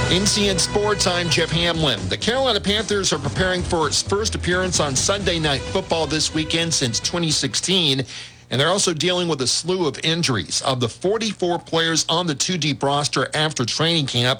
NCN Sports, I'm Jeff Hamlin. The Carolina Panthers are preparing for its first appearance on Sunday Night Football this weekend since 2016. And they're also dealing with a slew of injuries. Of the 44 players on the two-deep roster after training camp,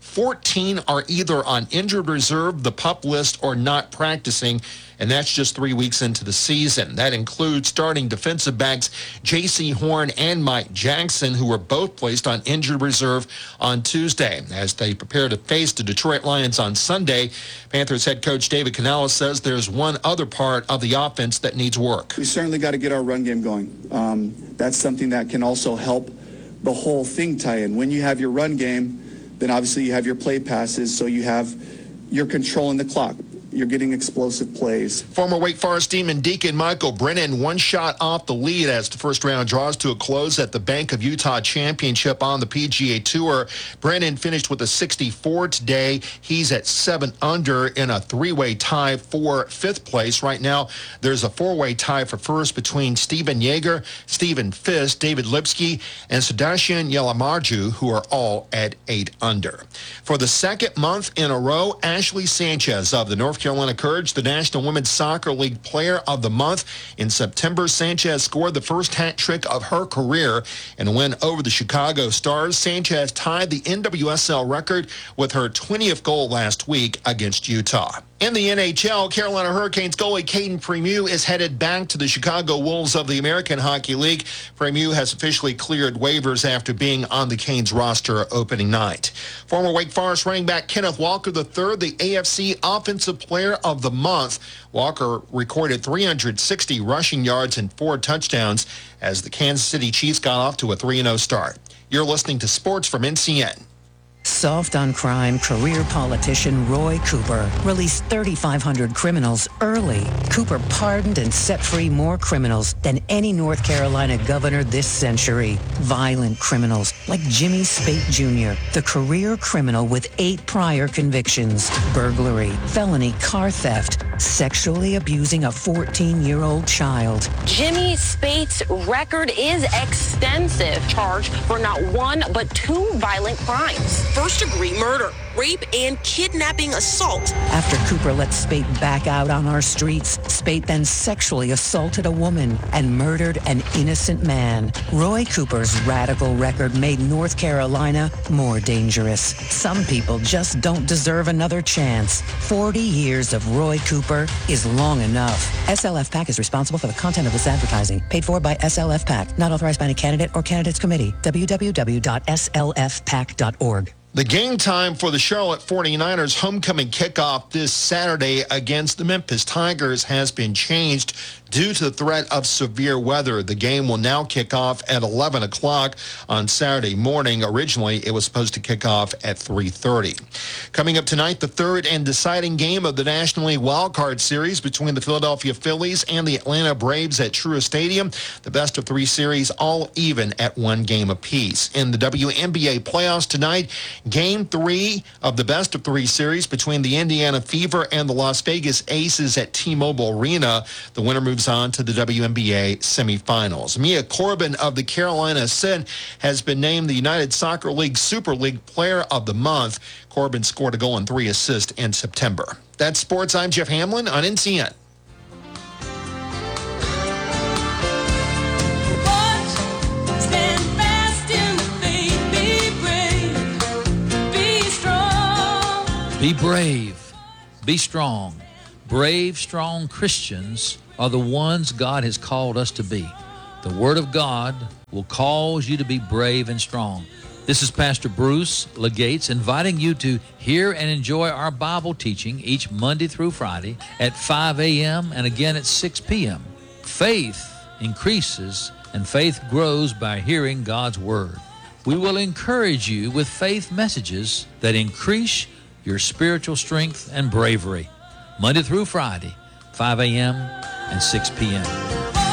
14 are either on injured reserve, the PUP list, or not practicing, and that's just 3 weeks into the season. That includes starting defensive backs J.C. Horn and Mike Jackson, who were both placed on injured reserve on Tuesday. As they prepare to face the Detroit Lions on Sunday, Panthers head coach David Canales says there's one other part of the offense that needs work. We certainly got to get our run game going. That's something that can also help the whole thing tie in. When you have your run game, then obviously you have your play passes, so you're controlling the clock. You're getting explosive plays. Former Wake Forest Demon Deacon Michael Brennan one shot off the lead as the first round draws to a close at the Bank of Utah Championship on the PGA Tour. Brennan finished with a 64 today. He's at 7 under in a three-way tie for fifth place. Right now, there's a four-way tie for first between Stephen Yeager, Stephen Fisk, David Lipsky, and Sebastian Yalamarju, who are all at 8 under. For the second month in a row, Ashley Sanchez of the North Carolina Courage, the National Women's Soccer League Player of the Month. In September, Sanchez scored the first hat trick of her career in a win over the Chicago Stars. Sanchez tied the NWSL record with her 20th goal last week against Utah. In the NHL, Carolina Hurricanes goalie Caden Primieux is headed back to the Chicago Wolves of the American Hockey League. Primieux has officially cleared waivers after being on the Canes roster opening night. Former Wake Forest running back Kenneth Walker III, the AFC Offensive Player of the Month. Walker recorded 360 rushing yards and 4 touchdowns as the Kansas City Chiefs got off to a 3-0 start. You're listening to Sports from NCN. Soft on crime career politician Roy Cooper released 3,500 criminals early. Cooper pardoned and set free more criminals than any North Carolina governor this century. Violent criminals like Jimmy Spate Jr., the career criminal with 8 prior convictions: burglary, felony car theft, sexually abusing a 14-year-old child. Jimmy Spate's record is extensive, charged for not one but 2 violent crimes: first-degree murder, rape, and kidnapping assault. After Cooper let Spate back out on our streets, Spate then sexually assaulted a woman and murdered an innocent man. Roy Cooper's radical record made North Carolina more dangerous. Some people just don't deserve another chance. 40 years of Roy Cooper is long enough. SLF PAC is responsible for the content of this advertising. Paid for by SLF PAC. Not authorized by any candidate or candidates committee. www.slfpac.org. The game time for the Charlotte 49ers homecoming kickoff this Saturday against the Memphis Tigers has been changed due to the threat of severe weather. The game will now kick off at 11 o'clock on Saturday morning. Originally, it was supposed to kick off at 3:30. Coming up tonight, the third and deciding game of the National League Wildcard Series between the Philadelphia Phillies and the Atlanta Braves at Truist Stadium. The best of 3 series all even at 1 game apiece. In the WNBA playoffs tonight, Game 3 of the best of 3 series between the Indiana Fever and the Las Vegas Aces at T-Mobile Arena. The winner moves on to the WNBA semifinals. Mia Corbin of the Carolina Sen has been named the United Soccer League Super League Player of the Month. Corbin scored a goal and 3 assists in September. That's sports. I'm Jeff Hamlin on NCN. Be brave. Be strong. Brave, strong Christians are the ones God has called us to be. The Word of God will cause you to be brave and strong. This is Pastor Bruce Legates inviting you to hear and enjoy our Bible teaching each Monday through Friday at 5 a.m. and again at 6 p.m. Faith increases and faith grows by hearing God's Word. We will encourage you with faith messages that increase your spiritual strength and bravery. Monday through Friday, 5 a.m. and 6 p.m.